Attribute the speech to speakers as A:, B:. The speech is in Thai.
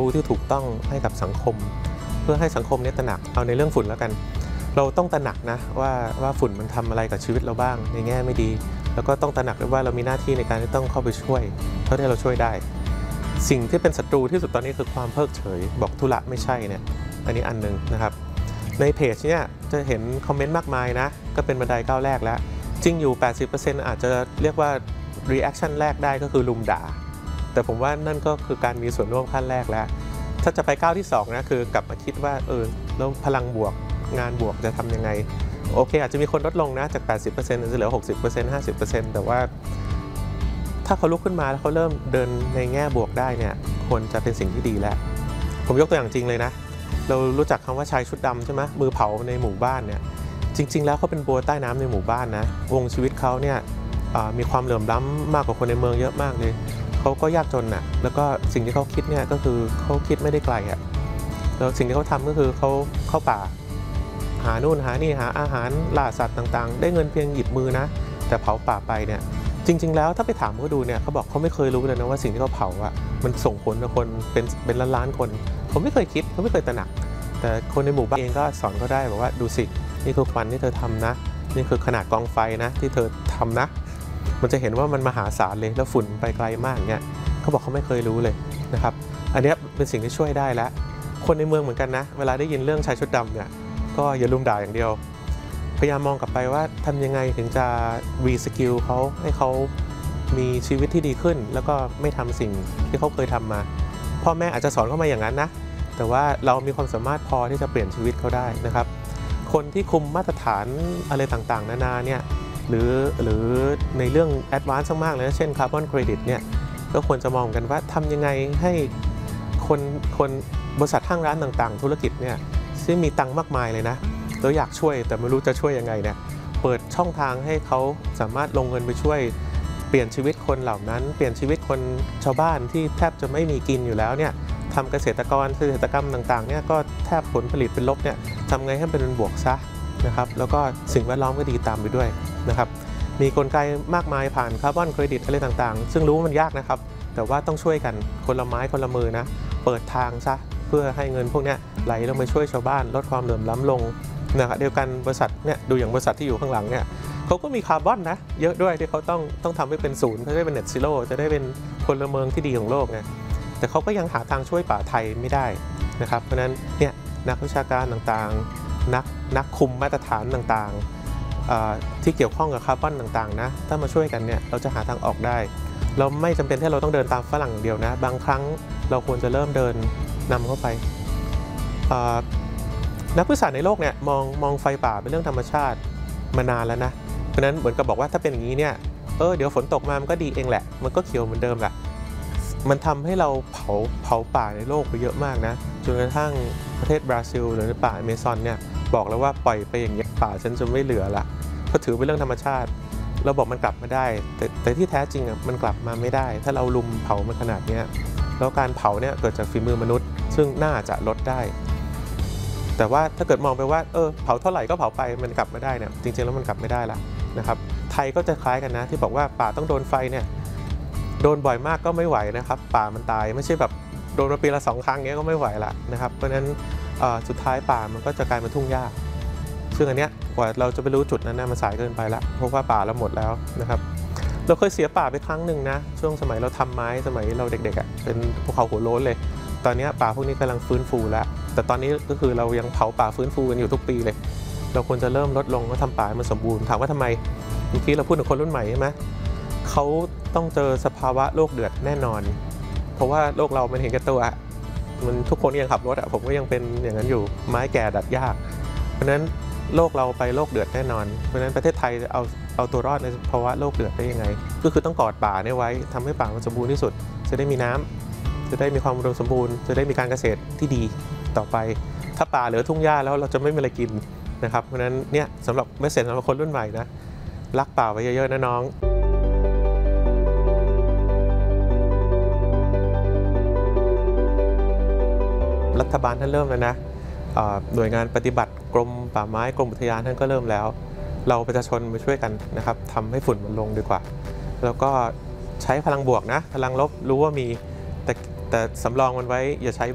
A: รู้ที่ถูกต้องให้กับสังคมเพื่อให้สังคมนี้ตระหนักเอาในเรื่องฝุ่นแล้วกันเราต้องตระหนักนะว่าฝุ่นมันทำอะไรกับชีวิตเราบ้างในแง่ไม่ดีแล้วก็ต้องตระหนักด้วยว่าเรามีหน้าที่ในการที่ต้องเข้าไปช่วยเท่าที่เราช่วยได้สิ่งที่เป็นศัตรูที่สุดตอนนี้คือความเพิกเฉยบอกธุระไม่ใช่เนี่ยอันนี้อันนึงนะครับในเพจเนี่ยจะเห็นคอมเมนต์มากมายนะก็เป็นบันไดก้าวแรกแล้วจริงอยู่ 80% อาจจะเรียกว่า reaction แรกได้ก็คือลุมด่าแต่ผมว่านั่นก็คือการมีส่วนร่วมขั้นแรกแล้วถ้าจะไปก้าวที่2นะคือกลับมาคิดว่าแล้วพลังบวกงานบวกจะทำยังไงโอเคอาจจะมีคนลดลงนะจาก 80% จะเหลือ 60% 50% แต่ว่าถ้าเขาลุกขึ้นมาแล้วเขาเริ่มเดินในแง่บวกได้เนี่ยควรจะเป็นสิ่งที่ดีแล้วผมยกตัวอย่างจริงเลยนะเรารู้จักคำว่าชายชุดดำใช่ไหมมือเผาในหมู่บ้านเนี่ยจริงๆแล้วเขาเป็นบัวใต้น้ำในหมู่บ้านนะวงชีวิตเขาเนี่ยมีความเหลื่อมล้ำมากกว่าคนในเมืองเยอะมากเลยเขาก็ยากจนน่ะแล้วก็สิ่งที่เขาคิดเนี่ยก็คือเขาคิดไม่ได้ไกลอ่ะแล้วสิ่งที่เขาทำก็คือเขาเข้าป่าหานู่นหานี่หาอาหารล่าสัตว์ต่างๆได้เงินเพียงหยิบมือนะแต่เผาป่าไปเนี่ยจริงๆแล้วถ้าไปถามเขาดูเนี่ยเขาบอกเขาไม่เคยรู้เลยนะว่าสิ่งที่เขาเผาอ่ะมันส่งผลกับคนเป็นล้านๆคนเขาไม่เคยคิดเขาไม่เคยตระหนักแต่คนในหมู่บ้านเองก็สอนเขาได้บอกว่าดูสินี่คือควันที่เธอทำนะนี่คือขนาดกองไฟนะที่เธอทำนะมันจะเห็นว่ามันมหาศาลเลยแล้วฝุ่นไปไกลมากเนี่ยเขาบอกเขาไม่เคยรู้เลยนะครับอันนี้เป็นสิ่งที่ช่วยได้แล้วคนในเมืองเหมือนกันนะเวลาได้ยินเรื่องชายชุดดำเนี่ยก็อย่าลุมด่าอย่างเดียวพยายามมองกลับไปว่าทำยังไงถึงจะรีสกิลเขาให้เขามีชีวิตที่ดีขึ้นแล้วก็ไม่ทำสิ่งที่เขาเคยทำมาพ่อแม่อาจจะสอนเขามาอย่างนั้นนะแต่ว่าเรามีความสามารถพอที่จะเปลี่ยนชีวิตเขาได้นะครับคนที่คุมมาตรฐานอะไรต่างๆนานาเนี่ยหรือในเรื่องแอดวานซ์มากเลยนะเช่นคาร์บอนเครดิตเนี่ยก็ควรจะมองกันว่าทำยังไงให้คนบริษัทห้างร้านต่างๆธุรกิจเนี่ยซึ่งมีตังค์มากมายเลยนะแล้วอยากช่วยแต่ไม่รู้จะช่วยยังไงเนี่ยเปิดช่องทางให้เขาสามารถลงเงินไปช่วยเปลี่ยนชีวิตคนเหล่านั้นเปลี่ยนชีวิตคนชาวบ้านที่แทบจะไม่มีกินอยู่แล้วเนี่ยทำเกษตรกรรมต่างๆเนี่ยก็แทบผลผลิตเป็นลบเนี่ยทำไงให้เป็นบวกซะนะครับแล้วก็สิ่งแวดล้อมก็ดีตามไปด้วยนะครับมีกลไกมากมายผ่านคาร์บอนเครดิตอะไรต่างๆซึ่งรู้ว่ามันยากนะครับแต่ว่าต้องช่วยกันคนละไม้คนละมือนะเปิดทางซะเพื่อให้เงินพวกนี้ไหลลงไปช่วยชาวบ้านลดความเหลื่อมล้ำลงนะครับเดียวกันบริษัทเนี่ยดูอย่างบริษัทที่อยู่ข้างหลังเนี่ยเขาก็มีคาร์บอนนะเยอะด้วยที่เขาต้องทำให้เป็นศูนย์จะได้เป็นเน็ตซีโร่จะได้เป็นพลเมืองที่ดีของโลกไงแต่เขาก็ยังหาทางช่วยป่าไทยไม่ได้นะครับเพราะฉะนั้นเนี่ยนักวิชาการต่างๆนักคุมมาตรฐานต่างๆที่เกี่ยวข้องกับคาร์บอนต่างๆนะถ้ามาช่วยกันเนี่ยเราจะหาทางออกได้เราไม่จำเป็นที่เราต้องเดินตามฝรั่งเดียวนะบางครั้งเราควรจะเริ่มเดินนำเข้าไปนักวิชาการในโลกเนี่ยมองไฟป่าเป็นเรื่องธรรมชาติมานานแล้วนะเพราะฉะนั้นเหมือนกับบอกว่าถ้าเป็นอย่างนี้เนี่ยเดี๋ยวฝนตกมามันก็ดีเองแหละมันก็เขียวเหมือนเดิมแหละมันทำให้เราเผาป่าในโลกไปเยอะมากนะจนกระทั่งประเทศบราซิลหรือป่าอเมซอนเนี่ยบอกแล้วว่าปล่อยไปอย่างนี้ป่าฉันจะไม่เหลือละเพราะถือเป็นเรื่องธรรมชาติเราบอกมันกลับมาได้แต่ที่แท้จริงมันกลับมาไม่ได้ถ้าเราลุมเผามันขนาดนี้แล้วการเผาเนี่ยเกิดจากฝีมือมนุษย์ซึ่งน่าจะลดได้แต่ว่าถ้าเกิดมองไปว่าเผาเท่าไหร่ก็เผาไปมันกลับไม่ได้เนี่ยจริงๆแล้วมันกลับไม่ได้ละนะครับไทยก็จะคล้ายกันนะที่บอกว่าป่าต้องโดนไฟเนี่ยโดนบ่อยมากก็ไม่ไหวนะครับป่ามันตายไม่ใช่แบบโดนมาปีละ2 ครั้งเงี้ยก็ไม่ไหวละนะครับเพราะฉะนั้นสุดท้ายป่ามันก็จะกลายเป็นทุ่งหญ้าซึ่งอันเนี้ยกว่าเราจะไปรู้จุดนั้นนะมันสายเกินไปละเพราะว่าป่าเราหมดแล้วนะครับเราเคยเสียป่าไปครั้งหนึ่งนะช่วงสมัยเราทำไม้สมัยเราเด็กๆเป็นภูเขาหัวโล้นเลยตอนนี้ป่าพวกนี้กำลังฟื้นฟูแล้วแต่ตอนนี้ก็คือเรายังเผาป่าฟื้นฟูกันอยู่ทุกปีเลยเราควรจะเริ่มลดลงแล้วทำป่าให้มันสมบูรณ์ถามว่าทำไมเมื่อกี้เราพูดถึงคนรุ่นใหม่ใช่ไหมเขาต้องเจอสภาวะโลกเดือดแน่นอนเพราะว่าโลกเรามันเห็นแก่ตัวมันทุกคนยังขับรถผมก็ยังเป็นอย่างนั้นอยู่ไม้แก่ดัดยากเพราะฉะนั้นโลกเราไปโลกเดือดแน่นอนเพราะฉะนั้นประเทศไทยจะเอาตัวรอดในภาวะโลกเดือดได้ยังไงก็คือต้องกอดป่าไว้ทำให้ป่ามันสมบูรณ์ที่สุดจะได้มีน้ำจะได้มีความอุดมสมบูรณ์จะได้มีการเกษตรที่ดีต่อไปถ้าป่าเหลือทุ่งหญ้าแล้วเราจะไม่มีอะไรกินนะครับเพราะฉะนั้นเนี่ยสำหรับเมสเสจสำหรับคนรุ่นใหม่นะรักป่าไว้เยอะๆนะน้องรัฐบาลท่านเริ่มแล้วนะหน่วยงานปฏิบัติกรมป่าไม้กรมอุทยานท่านก็เริ่มแล้วเราประชาชนมาช่วยกันนะครับทำให้ฝุ่นมันลงดีกว่าแล้วก็ใช้พลังบวกนะพลังลบรู้ว่ามีแต่สำรองมันไว้อย่าใช้